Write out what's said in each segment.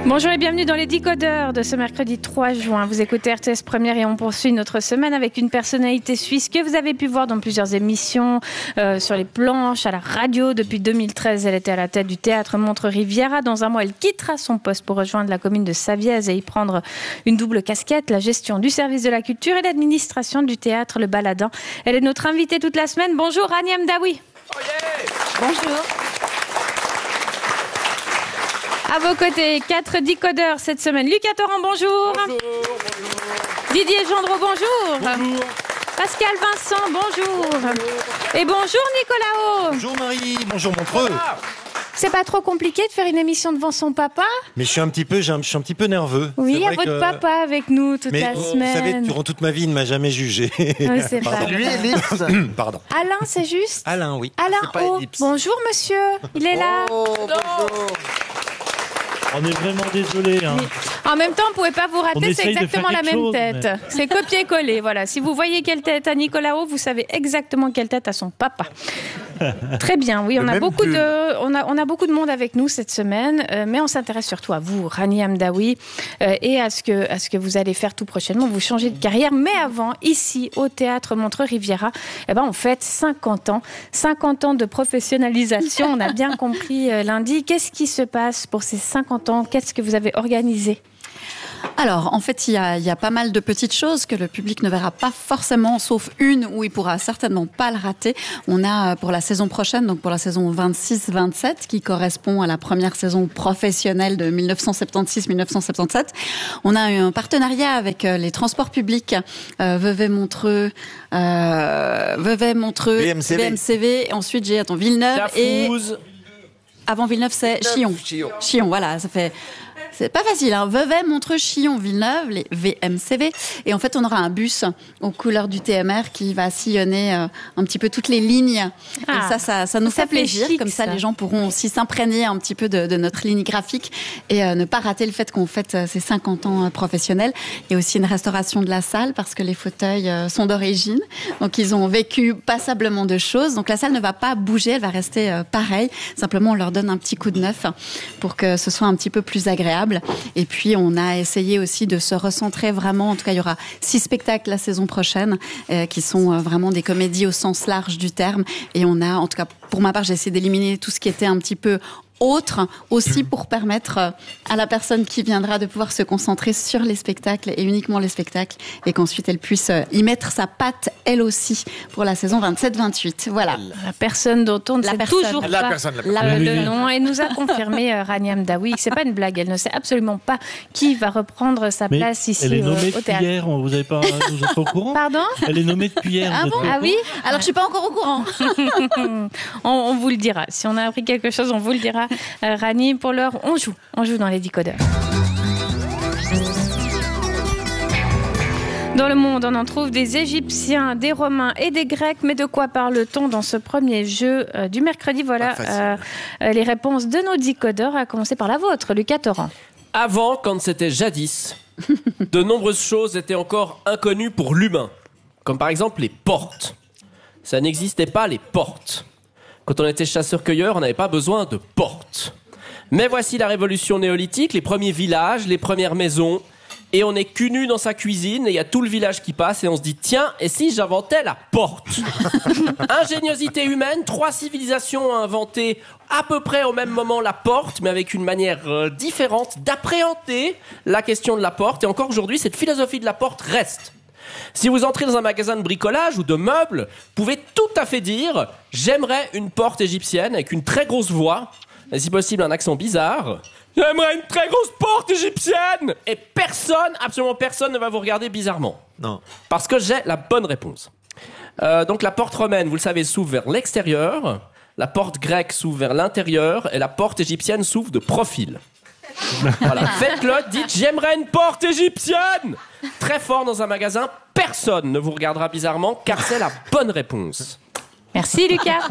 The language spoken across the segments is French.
Bonjour et bienvenue dans les Décodeurs de ce mercredi 3 juin. Vous écoutez RTS Première et on poursuit notre semaine avec une personnalité suisse que vous avez pu voir dans plusieurs émissions, sur les planches, à la radio. Depuis 2013, elle était à la tête du théâtre Montre-Riviera. Dans un mois, elle quittera son poste pour rejoindre la commune de Savièse et y prendre une double casquette, la gestion du service de la culture et l'administration du théâtre Le Baladin. Elle est notre invitée toute la semaine. Bonjour Rani Hamdaoui. Oh yeah. Bonjour. À vos côtés, 4 décodeurs cette semaine. Lucas Torrent, bonjour. Bonjour. Didier Gendreau, bonjour. Bonjour. Pascal Vincent, bonjour. Et bonjour Nicolas. Bonjour Marie, bonjour Montreux. C'est pas trop compliqué de faire une émission devant son papa? Mais je suis un petit peu nerveux. Oui, il y a C'est vrai votre papa avec nous toute la semaine. Vous savez, durant toute ma vie, il ne m'a jamais jugé. Oui, c'est pas Pardon. vrai. Lui, Ellipse. Pardon. Alain, c'est juste? Alain, oui. Alain, c'est pas oh, Ellipse. bonjour monsieur, il est là. Oh, bonjour. On est vraiment désolé. Hein. En même temps, vous pouvez pas vous On rater, c'est essaye de exactement faire la quelque même chose, tête. C'est copier-coller, voilà. Si vous voyez quelle tête a Nicolas, vous savez exactement quelle tête a son papa. Très bien, oui, on a beaucoup de monde avec nous cette semaine, mais on s'intéresse surtout à vous, Rani Hamdaoui, et à ce que vous allez faire tout prochainement. Vous changez de carrière, mais avant, ici, au théâtre Montre-Riviera, on fête 50 ans. 50 ans de professionnalisation, on a bien compris lundi. Qu'est-ce qui se passe pour ces 50 ans? Qu'est-ce que vous avez organisé? Alors, en fait, il y a pas mal de petites choses que le public ne verra pas forcément, sauf une où il pourra certainement pas le rater. On a pour la saison prochaine, donc pour la saison 26-27, qui correspond à la première saison professionnelle de 1976-1977. On a eu un partenariat avec les transports publics, Vevey-Montreux, VMCV. Ensuite, j'ai Villeneuve et avant Villeneuve, c'est Chillon, voilà, ça fait. C'est pas facile, hein. Vevey, Montreux, Chillon, Villeneuve, les VMCV. Et en fait, on aura un bus aux couleurs du TMR qui va sillonner un petit peu toutes les lignes. Ah, et ça nous fait plaisir. chic, comme ça, ça. les gens pourront aussi s'imprégner un petit peu de notre ligne graphique et ne pas rater le fait qu'on fête ces 50 ans professionnels. Il y a aussi une restauration de la salle parce que les fauteuils sont d'origine. Donc, ils ont vécu passablement de choses. Donc, la salle ne va pas bouger, elle va rester pareille. Simplement, on leur donne un petit coup de neuf pour que ce soit un petit peu plus agréable. Et puis, on a essayé aussi de se recentrer vraiment. En tout cas, il y aura 6 spectacles la saison prochaine qui sont vraiment des comédies au sens large du terme. Et on a, en tout cas, pour ma part, j'ai essayé d'éliminer tout ce qui était un petit peu autre, aussi pour permettre à la personne qui viendra de pouvoir se concentrer sur les spectacles et uniquement les spectacles et qu'ensuite elle puisse y mettre sa patte elle aussi pour la saison 27-28. Voilà. La personne dont on ne sait toujours La pas personne. le nom. Et nous a confirmé Rani Hamdaoui que c'est pas une blague. Elle ne sait absolument pas qui va reprendre sa Mais place ici elle est nommée au depuis théâtre. hier, vous n'êtes pas au courant? Pardon? Elle est nommée depuis hier. Ah vous êtes bon pas au Ah oui? Alors, je suis pas encore au courant. On vous le dira. Si on a appris quelque chose, on vous le dira. Rani, pour l'heure, on joue dans les décodeurs. Dans le monde, on en trouve des Égyptiens, des Romains et des Grecs. Mais de quoi parle-t-on dans ce premier jeu du mercredi? Voilà les réponses de nos décodeurs, à commencer par la vôtre, Lucas Torrent. Avant, quand c'était jadis, de nombreuses choses étaient encore inconnues pour l'humain. Comme par exemple les portes. Ça n'existait pas, les portes. Quand on était chasseur-cueilleur, on n'avait pas besoin de portes. Mais voici la révolution néolithique, les premiers villages, les premières maisons. Et on est cul nu dans sa cuisine et il y a tout le village qui passe et on se dit tiens, et si j'inventais la porte? Ingéniosité humaine, 3 civilisations ont inventé à peu près au même moment la porte, mais avec une manière différente d'appréhender la question de la porte. Et encore aujourd'hui, cette philosophie de la porte reste. Si vous entrez dans un magasin de bricolage ou de meubles, vous pouvez tout à fait dire « J'aimerais une porte égyptienne avec une très grosse voix, et si possible un accent bizarre. J'aimerais une très grosse porte égyptienne !» Et personne, absolument personne ne va vous regarder bizarrement. Non. Parce que j'ai la bonne réponse. Donc la porte romaine, vous le savez, s'ouvre vers l'extérieur, la porte grecque s'ouvre vers l'intérieur, et la porte égyptienne s'ouvre de profil. Voilà. Faites-le, dites j'aimerais une porte égyptienne très fort dans un magasin, personne ne vous regardera bizarrement car c'est la bonne réponse. Merci Lucas.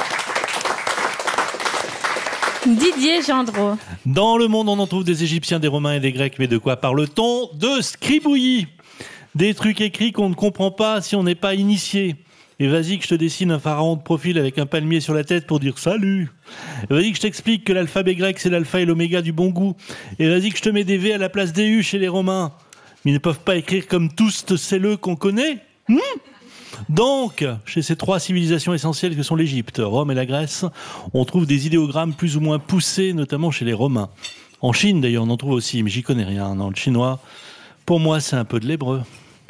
Didier Gendreau. Dans le monde, on en trouve des Égyptiens, des Romains et des Grecs. Mais de quoi parle-t-on? De scribouillis. Des trucs écrits qu'on ne comprend pas si on n'est pas initié. Et vas-y que je te dessine un pharaon de profil avec un palmier sur la tête pour dire salut. Et vas-y que je t'explique que l'alphabet grec c'est l'alpha et l'oméga du bon goût. Et vas-y que je te mets des V à la place des U chez les Romains. Mais ils ne peuvent pas écrire comme tous ces le qu'on connaît. Donc, chez ces 3 civilisations essentielles que sont l'Égypte, Rome et la Grèce, on trouve des idéogrammes plus ou moins poussés, notamment chez les Romains. En Chine, d'ailleurs, on en trouve aussi, mais j'y connais rien. Dans le chinois, pour moi, c'est un peu de l'hébreu.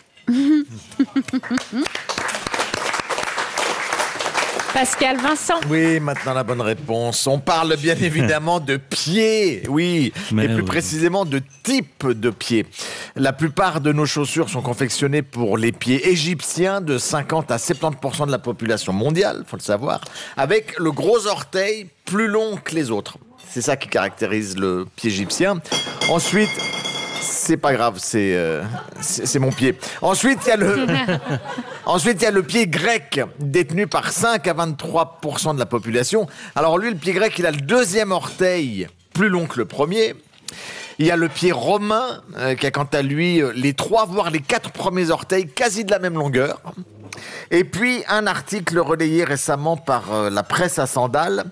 Pascal Vincent. Oui, maintenant la bonne réponse. On parle bien évidemment de pieds, oui, Mais et plus oui. précisément de type de pieds. La plupart de nos chaussures sont confectionnées pour les pieds égyptiens de 50 à 70% de la population mondiale, faut le savoir, avec le gros orteil plus long que les autres. C'est ça qui caractérise le pied égyptien. Ensuite, c'est pas grave, c'est mon pied. Ensuite, il y a le pied grec, détenu par 5 à 23% de la population. Alors lui, le pied grec, il a le deuxième orteil plus long que le premier. Il y a le pied romain, qui a quant à lui les 3, voire les 4 premiers orteils quasi de la même longueur. Et puis, un article relayé récemment par la presse à sandales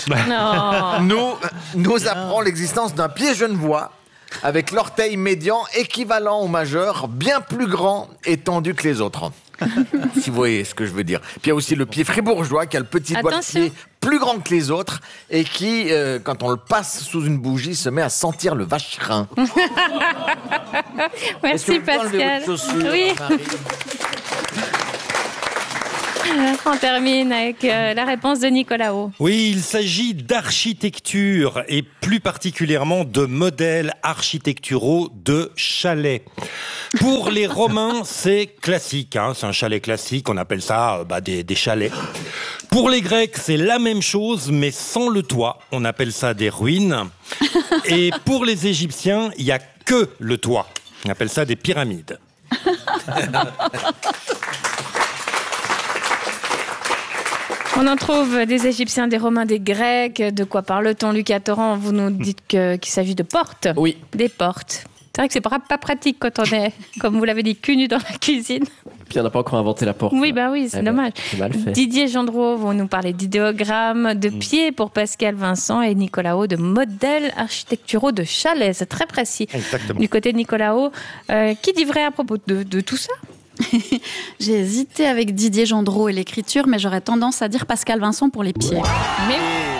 nous apprend l'existence d'un pied genevois avec l'orteil médian équivalent au majeur, bien plus grand et tendu que les autres. Si vous voyez ce que je veux dire. Puis il y a aussi le pied fribourgeois qui a le petit doigt de pied plus grand que les autres et qui, quand on le passe sous une bougie, se met à sentir le vacherin. Merci Pascal. Oui. On termine avec la réponse de Nicolaos. Oui, il s'agit d'architecture et plus particulièrement de modèles architecturaux de chalets. Pour les Romains, c'est classique, hein, c'est un chalet classique, on appelle ça des chalets. Pour les Grecs, c'est la même chose, mais sans le toit, on appelle ça des ruines. Et pour les Égyptiens, il n'y a que le toit, on appelle ça des pyramides. On en trouve des Égyptiens, des Romains, des Grecs. De quoi parle-t-on, Lucas Torrent? Vous nous dites qu'il s'agit de portes. Oui. Des portes. C'est vrai que c'est pas pratique quand on est, comme vous l'avez dit, cul nu dans la cuisine. Puis on n'a pas encore inventé la porte. Oui, c'est dommage. C'est mal fait. Didier Gendreau, vous nous parlez d'idéogrammes, de pieds pour Pascal Vincent et Nicolaos, de modèles architecturaux de chalets. C'est très précis. Exactement. Du côté de Nicolaos, qui dit vrai à propos de tout ça? J'ai hésité avec Didier Gendreau et l'écriture, mais j'aurais tendance à dire Pascal Vincent pour les pieds. Mais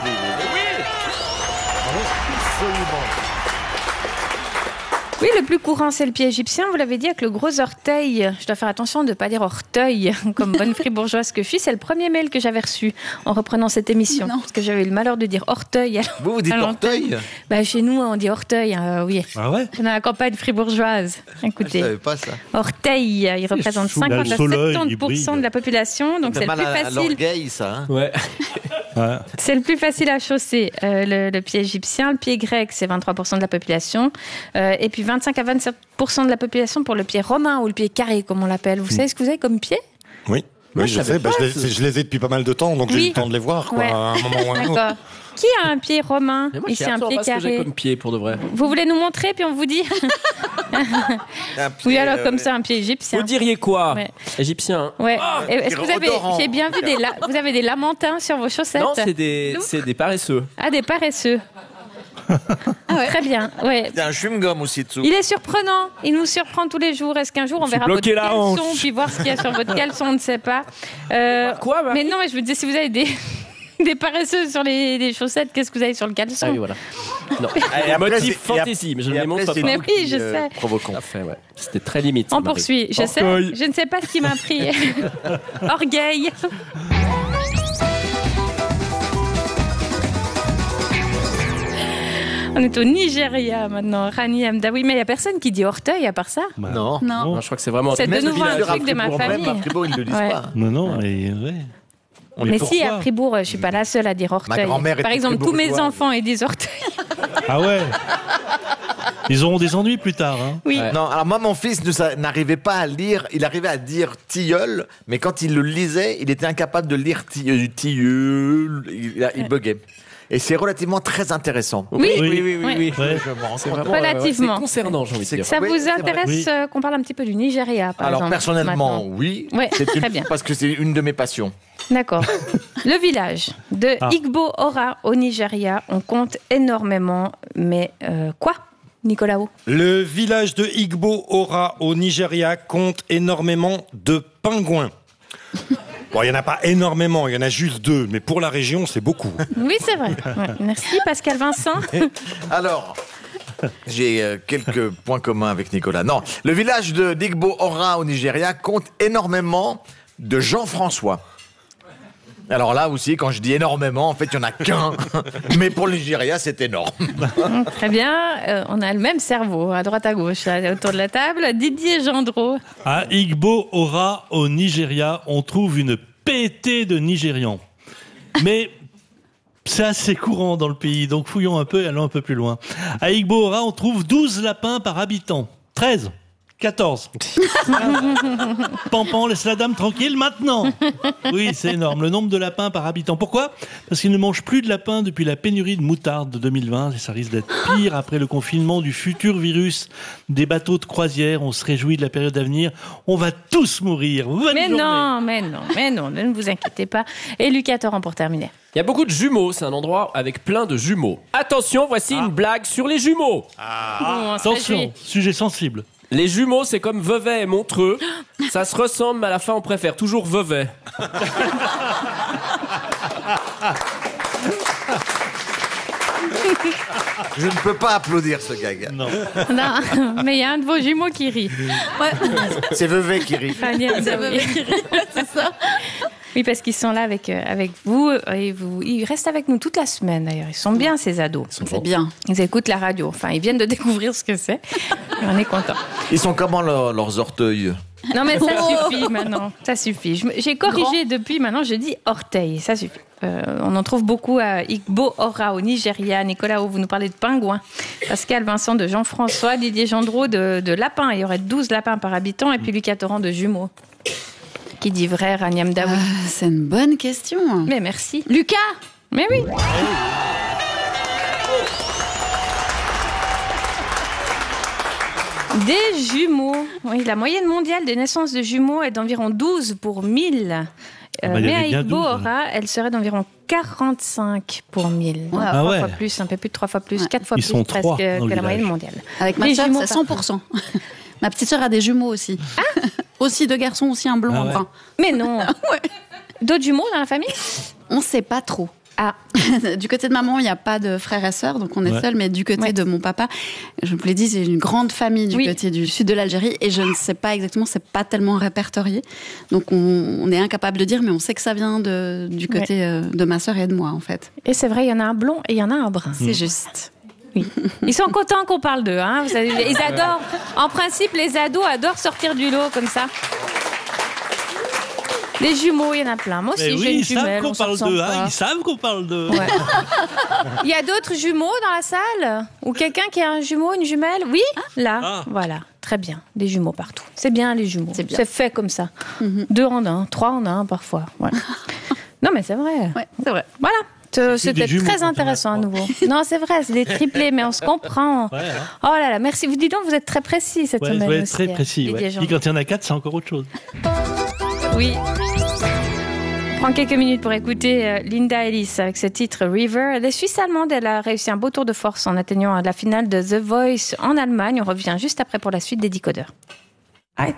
oui, le plus courant, c'est le pied égyptien. Vous l'avez dit, avec le gros orteil. Je dois faire attention de ne pas dire orteil, comme bonne fribourgeoise que je suis. C'est le premier mail que j'avais reçu en reprenant cette émission. Non. Parce que j'avais eu le malheur de dire orteil. Vous dites orteil? Chez nous, on dit orteil, oui. Ah ouais? On a la campagne fribourgeoise. Écoutez, Je savais pas ça. orteil, il représente sous 50 à le soleil, 70% de la population. Donc c'est le mal plus à facile. l'orgueil, ça. Hein. Ouais. Ouais. C'est le plus facile à chausser, le pied égyptien. Le pied grec, c'est 23% de la population. Et puis 25 à 27% de la population pour le pied romain ou le pied carré, comme on l'appelle. Vous savez ce que vous avez comme pied? Oui, oui, je sais. Je les ai depuis pas mal de temps, donc j'ai eu le temps de les voir, quoi, Ouais. à un moment ou à un autre. D'accord. Qui a un pied romain? Mais moi, je Ici, sais un absolument pied pas ce que j'ai carré. comme pied, pour de vrai. Vous voulez nous montrer, puis on vous dit? Un pied, Oui, alors comme ça, un pied égyptien. Vous diriez quoi? Ouais. Égyptien, hein? Ouais. Est-ce que vous avez, odorant. j'ai bien vu vous avez des lamantins sur vos chaussettes? Non, c'est des paresseux. Ah, des paresseux. Très bien. Ouais. Il y a un chewing-gum aussi dessous. Il est surprenant. Il nous surprend tous les jours. Est-ce qu'un jour on verra votre bloqué la caleçon, hanche. puis voir ce qu'il y a sur votre caleçon, on ne sait pas. Quoi, Marie? Mais non, mais je vous disais, si vous avez des paresseux sur les chaussettes, qu'est-ce que vous avez sur le caleçon? Ah oui, voilà. Non. Et après, Motif c'est- et fantaisie, mais je ne et les après, montre c'est pas. Mais tout oui, qui, je sais. provoquant. Parfait, ouais. C'était très limite. On Marie. poursuit. Je sais. Orgueil. Je ne sais pas ce qui m'a pris. Orgueil. On est au Nigeria maintenant, Rani Amdawi. Mais il n'y a personne qui dit orteil à part ça. Non. Non. Non, je crois que c'est vraiment... C'est de Même nouveau un Fribourg, truc de ma même famille. à Fribourg, ils ne le disent Ouais. pas. Non, mais ouais. Mais pourquoi si, à Fribourg, je ne suis pas la seule à dire orteil. grand-mère Par était exemple, tous mes fribourgeoise. enfants, ils disent orteil. Ah ouais. Ils auront des ennuis plus tard. Hein. Oui. Ouais. Non, alors moi, mon fils n'arrivait pas à lire. Il arrivait à dire tilleul, mais quand il le lisait, il était incapable de lire tilleul. Il buguait. et c'est relativement très intéressant. Oui. Ouais. Je me rends C'est compte. vraiment Relativement. c'est concernant, j'ai envie de dire. Ça Oui, vous c'est vrai. intéresse qu'on parle un petit peu du Nigeria, par Alors exemple, personnellement, maintenant oui. Ouais, très bien. Parce que c'est une de mes passions. D'accord. Le village de Ah. Igbo Ora au Nigeria, on compte énormément, mais quoi, Nicolao? Le village de Igbo Ora au Nigeria compte énormément de pingouins. Bon, il n'y en a pas énormément, il y en a juste 2, mais pour la région, c'est beaucoup. Oui, c'est vrai. Ouais. Merci Pascal Vincent. Alors, j'ai quelques points communs avec Nicolas. Non, le village de Digbo Ora au Nigeria compte énormément de Jean-François. Alors là aussi, quand je dis énormément, en fait, il n'y en a qu'un. Mais pour le Nigeria, c'est énorme. Très bien, on a le même cerveau, à droite à gauche, là, autour de la table. Didier Gendreau. À Igbo Ora, au Nigeria, on trouve une pétée de Nigérians. Mais c'est assez courant dans le pays, donc fouillons un peu et allons un peu plus loin. À Igbo Ora, on trouve 12 lapins par habitant. 13. 14. Pampan, laisse la dame tranquille maintenant. Oui, c'est énorme, le nombre de lapins par habitant. Pourquoi ? Parce qu'ils ne mangent plus de lapins depuis la pénurie de moutarde de 2020. Et ça risque d'être pire après le confinement du futur virus des bateaux de croisière. On se réjouit de la période à venir. On va tous mourir. Bonne Mais journée. non, ne vous inquiétez pas. Et Lucas Torrent pour terminer. Il y a beaucoup de jumeaux, c'est un endroit avec plein de jumeaux. Attention, voici une blague sur les jumeaux. Bon, on se Attention, réjouit. sujet sensible. Les jumeaux, c'est comme Vevey et Montreux. Ça se ressemble, mais à la fin, on préfère toujours Vevey. Je ne peux pas applaudir ce gag. Non. Non, mais il y a un de vos jumeaux qui rit. C'est Vevey qui rit. Agnès Zaoui. C'est ça. Oui, parce qu'ils sont là avec vous, et ils restent avec nous toute la semaine d'ailleurs. Ils sont bien ces ados. C'est bien. Ils écoutent la radio. Enfin, ils viennent de découvrir ce que c'est. Et on est contents. Ils sont comment leurs orteils? Non mais ça suffit maintenant. Ça suffit. J'ai corrigé depuis. Maintenant, je dis orteil. Ça suffit. On en trouve beaucoup à Igbo Ora au Nigeria. Nicolas, vous nous parlez de pingouins. Pascal Vincent de Jean-François. Didier Gendreau de lapins. Il y aurait 12 lapins par habitant. Et puis Lucas Torrent de jumeaux. Qui dit vrai, Raniam Daoui? C'est une bonne question. Mais merci. Lucas. Mais oui. Des jumeaux. Oui, la moyenne mondiale des naissances de jumeaux est d'environ 12 pour 1000. bah, il y Mais avait à bien Igbo 12, Ora, elle serait d'environ 45 pour 1000. Wow. Trois Ah ouais. fois plus, un peu plus de 3 fois plus, Ouais. 4 fois Ils plus sont presque 3 que dans le la moyenne village. mondiale. Avec ma Les sœur, jumeaux c'est partout. 100%. Ma petite sœur a des jumeaux aussi. Aussi deux garçons, aussi un blond, Ah un ouais. brun. Mais non. D'autres jumeaux dans la famille? On sait pas trop. Ah, Du côté de maman, il n'y a pas de frères et sœurs, donc on est Ouais. seul. Mais du côté de mon papa, je vous l'ai dit, c'est une grande famille du Oui. côté du sud de l'Algérie. Et je ne sais pas exactement, c'est pas tellement répertorié. Donc on est incapable de dire, mais on sait que ça vient du côté de ma sœur et de moi, en fait. et c'est vrai, il y en a un blond et il y en a un brun. C'est juste. Oui. Ils sont contents qu'on parle d'eux. Hein. Vous savez, ils adorent. En principe, les ados adorent sortir du lot comme ça. Les jumeaux, il y en a plein. Moi aussi, Mais j'ai oui, une ils savent jumelle. qu'on on s'en parle ressent d'eux. pas. Hein, ils savent qu'on parle d'eux. Ouais. Il y a d'autres jumeaux dans la salle? Ou quelqu'un qui a un jumeau, une jumelle? Oui, là. Ah. Voilà. Très bien. Des jumeaux partout. C'est bien, les jumeaux. C'est bien. C'est fait comme ça. 2 en 1, 3 en 1 parfois. Voilà. Non, mais c'est vrai. Ouais, c'est vrai. Voilà. des C'était jumeaux très quand on a intéressant à trois. nouveau. Non, c'est vrai, c'est des triplés, mais on se comprend. Ouais, hein. Oh là là, merci. Vous dites donc, vous êtes très précis cette Ouais, semaine. il faut être aussi, très précis. Didier Ouais. Jean. Puis quand il y en a 4, c'est encore autre chose. Oui. On prend quelques minutes pour écouter Linda Ellis avec ce titre River. Elle est suisse-allemande, elle a réussi un beau tour de force en atteignant la finale de The Voice en Allemagne. On revient juste après pour la suite des Décodeurs.